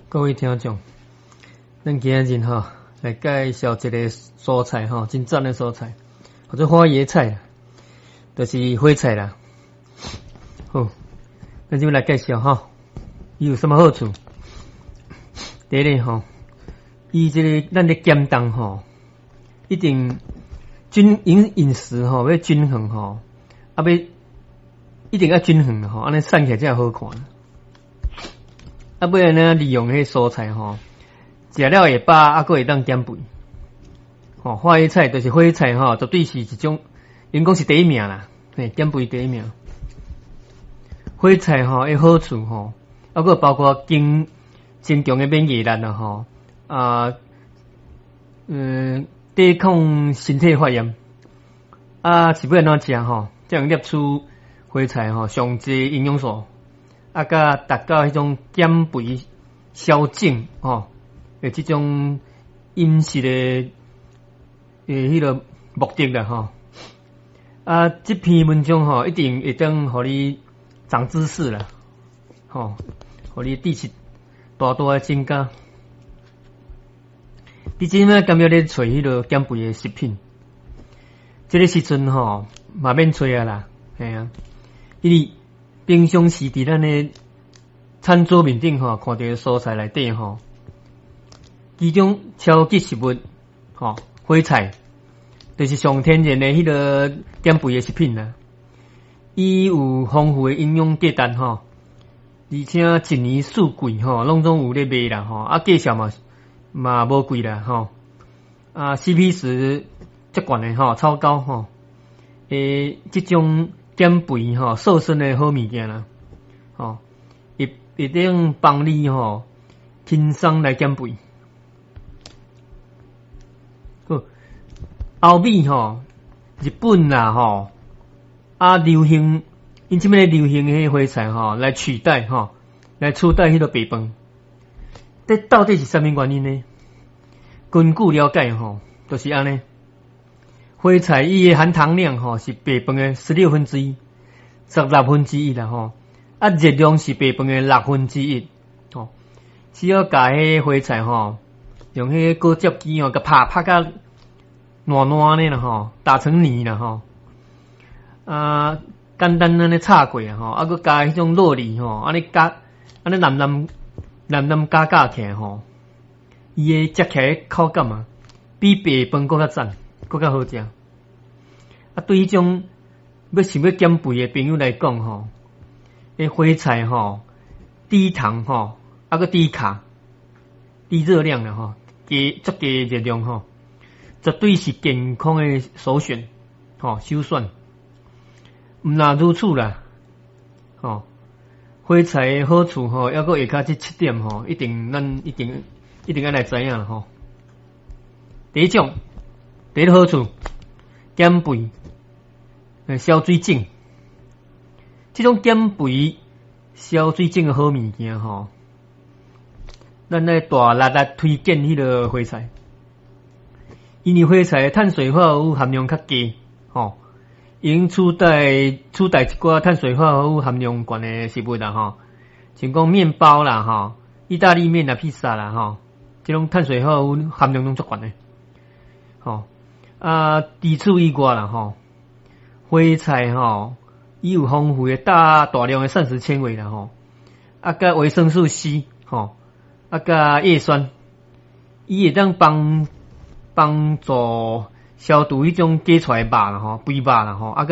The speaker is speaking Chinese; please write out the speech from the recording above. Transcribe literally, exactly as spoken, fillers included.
各位听众，咱今日吼来介绍一个蔬菜吼，真赞的蔬菜，或者花椰菜啦，就是花菜啦。好，咱就来介绍吼，伊有什么好处？第一个吼，伊这个咱的减重吼，一定均饮饮食吼要均衡吼，啊要一定要均衡的吼，安尼散起来才好看。啊，不然呢，利用迄蔬菜吼，食了会饱，啊，佫会当减肥。吼、哦，花椰菜就是花椰菜吼，绝对是一种，因讲是第一名啦，嘿，减肥第一名。花椰菜吼，诶好处吼，啊，佫包括增增强诶免疫力啦吼，啊，嗯，抵抗身体发炎。啊，是要安怎食吼？才能摄取花菜吼上济营养素。啊，甲达到迄种减肥、消肿吼，诶，即种饮食诶诶，迄个目的啦吼。啊，即篇文章吼，一定会当互你长知识啦，吼，互你知识大大诶增加。你即摆甘要咧找迄个减肥诶食品，即个时阵吼，嘛免找啊啦，系啊，因为平常时伫咱诶餐桌面顶吼，看到蔬菜内底吼，其中超级食物吼，花菜就是上天然诶迄个减肥诶食品啦。伊有丰富诶营养价值吼，而且一年四季吼，拢总有咧卖啦吼，啊价钱嘛嘛无贵啦吼，啊 C P 值足悬诶吼，超高吼，诶，即种减肥吼、瘦身诶好物件啦，吼，一一定帮你吼轻松来减肥。好，欧美吼、日本啦吼，啊流行，因即摆流行迄花菜吼来取代吼，来取代迄个白饭。这到底是啥物原因呢？根据了解吼，就是安尼。花菜伊诶含糖量吼是白饭诶十六分之一，十六分之一啦吼，啊热量是白饭诶六分之一，吼，只要甲迄花菜吼，用迄个果汁机吼，甲拍拍甲烂烂呢啦吼，打成泥啦吼，啊简单安尼炒过啦吼，啊佮加迄种肉粒吼，安尼加安尼腍腍腍腍加加起来吼，伊诶食起来口感啊，比白饭佫较赞。更较好食。啊，对迄种要想要减肥诶朋友来讲吼，诶花菜吼低糖吼，啊个低卡、低热量啦吼，低足低热量吼，绝对是健康诶首选吼，首选。毋若如此啦，吼花菜诶好处吼，抑个下骹即七点吼，一定咱一定一定要来知影啦吼。第一种。第一个好处，减肥、消水肿，这种减肥、消水肿的好物件吼，咱来大力力推荐迄个花菜，因为花菜碳水化合物含量较低，吼，已经取代取代一寡碳水化合物含量悬的食物啦，吼，像讲面包啦，吼，意大利面啦、披萨啦，吼，这种碳水化合物含量拢足悬的，吼。啊，除此以外啦吼，花菜吼，伊有丰富的大大量的膳食纤维啦吼，啊，甲维生素 C 吼，啊，甲叶酸，伊会当帮帮助消除迄种结出来肉啦吼，肥肉啦吼，啊。